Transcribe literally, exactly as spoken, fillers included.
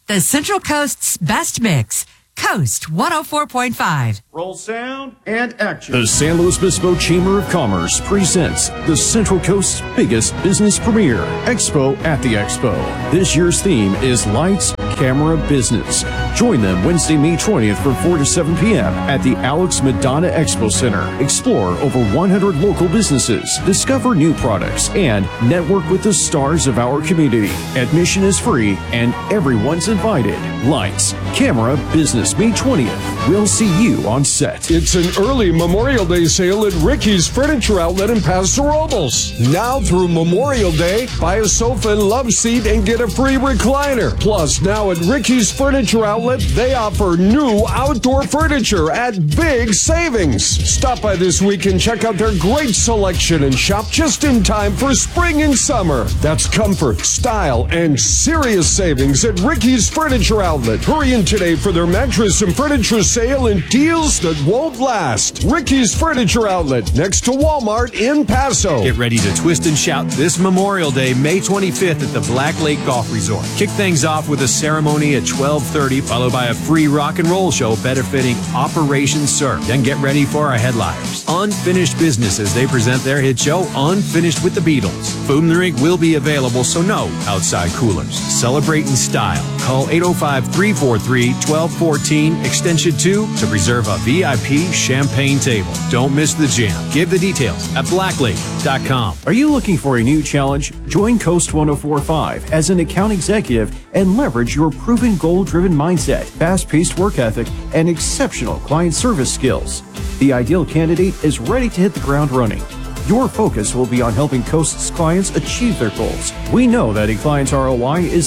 The Central Coast's best mix. Coast one oh four point five. Roll sound and action. The San Luis Obispo Chamber of Commerce presents the Central Coast's biggest business premiere, Expo at the Expo. This year's theme is Lights, Camera, Business. Join them Wednesday, May twentieth from four to seven p.m. at the Alex Madonna Expo Center. Explore over one hundred local businesses, discover new products, and network with the stars of our community. Admission is free and everyone's invited. Lights, Camera, Business. May twentieth. We'll see you on set. It's an early Memorial Day sale at Ricky's Furniture Outlet in Paso Robles. Now through Memorial Day, buy a sofa and love seat and get a free recliner. Plus, now at Ricky's Furniture Outlet, they offer new outdoor furniture at big savings. Stop by this week and check out their great selection and shop just in time for spring and summer. That's comfort, style, and serious savings at Ricky's Furniture Outlet. Hurry in today for their mattress and furniture sale and deals that won't last. Ricky's Furniture Outlet, next to Walmart in Paso. Get ready to twist and shout this Memorial Day, May twenty-fifth at the Black Lake Golf Resort. Kick things off with a ceremony at twelve thirty, followed by a free rock and roll show better fitting Operation Surf. Then get ready for our headliners, Unfinished Business, as they present their hit show, Unfinished with the Beatles. Food and drink will be available, so no outside coolers. Celebrate in style. Call eight oh five, three four three, one two one four, extension two to reserve a V I P champagne table. Don't miss the jam. Give the details at black lake dot com. Are you looking for a new challenge? Join Coast one oh four point five as an account executive and leverage your proven goal-driven mindset, fast-paced work ethic, and exceptional client service skills. The ideal candidate is ready to hit the ground running. Your focus will be on helping Coast's clients achieve their goals. We know that a client's R O I is